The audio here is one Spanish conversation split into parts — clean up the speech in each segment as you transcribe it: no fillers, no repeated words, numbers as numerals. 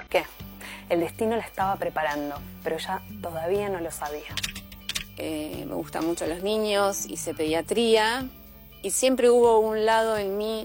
por qué. El destino la estaba preparando, pero ella todavía no lo sabía. Me gustan mucho los niños, hice pediatría y siempre hubo un lado en mí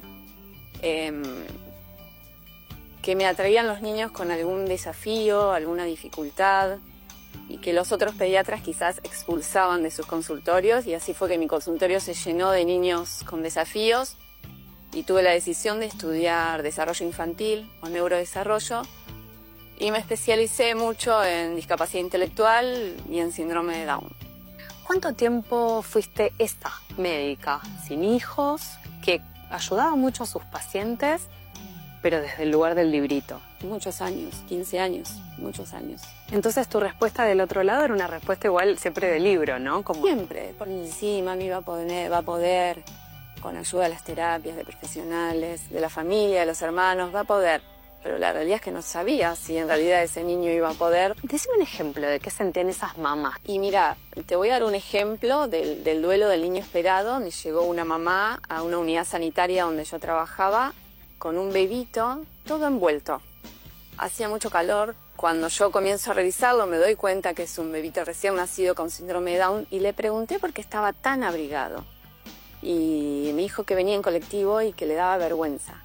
que me atraían los niños con algún desafío, alguna dificultad y que los otros pediatras quizás expulsaban de sus consultorios, y así fue que mi consultorio se llenó de niños con desafíos y tuve la decisión de estudiar desarrollo infantil o neurodesarrollo y me especialicé mucho en discapacidad intelectual y en síndrome de Down. ¿Cuánto tiempo fuiste esta médica sin hijos que ayudaba mucho a sus pacientes, pero desde el lugar del librito? Muchos años, 15 años, muchos años. Entonces tu respuesta del otro lado era una respuesta igual siempre de libro, ¿no? Como... Siempre, porque sí, mami va a poder, con ayuda de las terapias, de profesionales, de la familia, de los hermanos, va a poder. Pero la realidad es que no sabía si en realidad ese niño iba a poder. Decime un ejemplo de qué sentían esas mamás. Y mira, te voy a dar un ejemplo del duelo del niño esperado. Me llegó una mamá a una unidad sanitaria donde yo trabajaba con un bebito todo envuelto. Hacía mucho calor. Cuando yo comienzo a revisarlo me doy cuenta que es un bebito recién nacido con síndrome de Down y le pregunté por qué estaba tan abrigado. Y me dijo que venía en colectivo y que le daba vergüenza.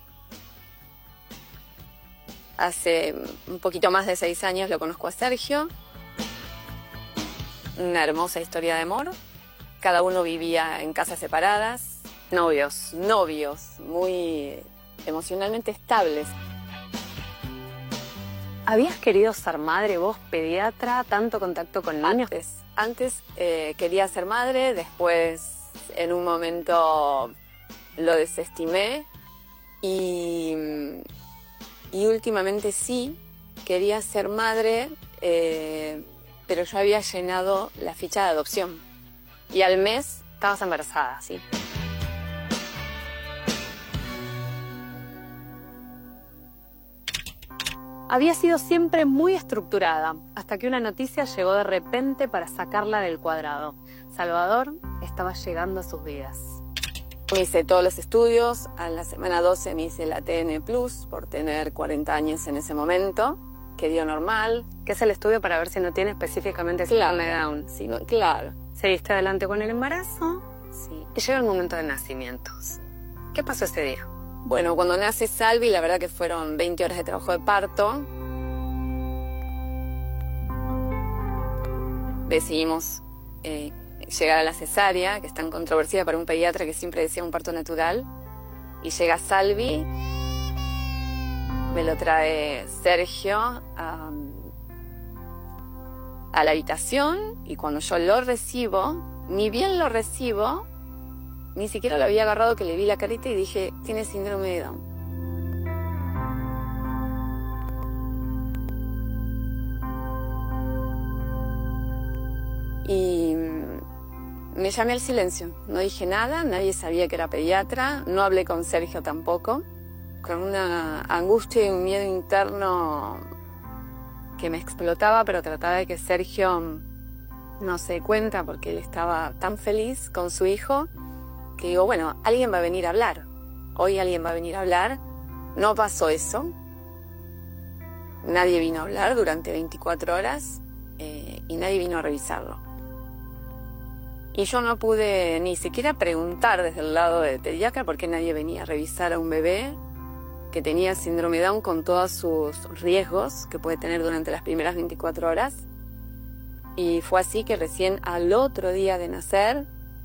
Hace un poquito más de 6 años lo conozco a Sergio. Una hermosa historia de amor. Cada uno vivía en casas separadas. Novios, muy emocionalmente estables. ¿Habías querido ser madre vos, pediatra, tanto contacto con niños? Antes quería ser madre, después en un momento lo desestimé y últimamente sí, quería ser madre, pero yo había llenado la ficha de adopción. Y al mes estabas embarazada, sí. Había sido siempre muy estructurada, hasta que una noticia llegó de repente para sacarla del cuadrado. Salvador estaba llegando a sus vidas. Me hice todos los estudios, a la semana 12 me hice la TN Plus por tener 40 años en ese momento, que dio normal. ¿Qué es el estudio para ver si no tiene específicamente síndrome de Down? Sí, no, claro. ¿Seguiste adelante con el embarazo? Sí. Y llega el momento de nacimientos. ¿Qué pasó ese día? Bueno, cuando nace Salvi, la verdad que fueron 20 horas de trabajo de parto. Decidimos llegar a la cesárea, que es tan controversida para un pediatra que siempre decía un parto natural. Y llega Salvi, me lo trae Sergio a la habitación, y cuando yo lo recibo, ni bien lo recibo, ni siquiera lo había agarrado que le vi la carita y dije, tiene síndrome de Down. Y me llamé al silencio, no dije nada, nadie sabía que era pediatra, no hablé con Sergio tampoco, con una angustia y un miedo interno que me explotaba, pero trataba de que Sergio no se dé cuenta porque él estaba tan feliz con su hijo que digo, bueno, alguien va a venir a hablar, hoy alguien va a venir a hablar. No pasó eso, nadie vino a hablar durante 24 horas y nadie vino a revisarlo. Y yo no pude ni siquiera preguntar desde el lado de pediatra por qué nadie venía a revisar a un bebé que tenía síndrome de Down con todos sus riesgos que puede tener durante las primeras 24 horas. Y fue así que recién al otro día de nacer,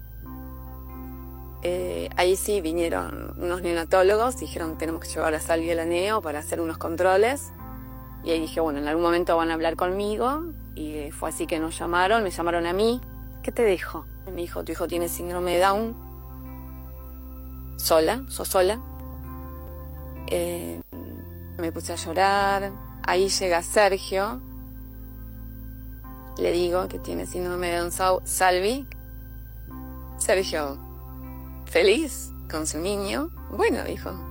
ahí sí vinieron unos neonatólogos, dijeron tenemos que llevar a Salvi al neo para hacer unos controles. Y ahí dije, bueno, en algún momento van a hablar conmigo. Y fue así que nos llamaron, me llamaron a mí. ¿Qué te dijo? Me dijo, tu hijo tiene síndrome de Down. Sos sola. Me puse a llorar. Ahí llega Sergio. Le digo que tiene síndrome de Down Salvi. Sergio, feliz con su niño. Bueno, dijo,